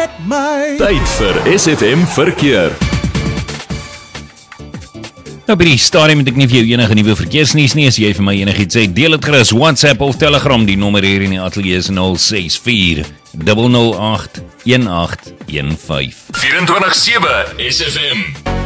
met my. Tyd vir SFM verkeer. Nou by die stadium het ek nie vir jou enige nuwe verkeersnuus nie. As jy vir my enigiets sê, deel het gerus WhatsApp of Telegram. Die nommer hier in die ateljee is 064 008 1815. 24/7 SFM.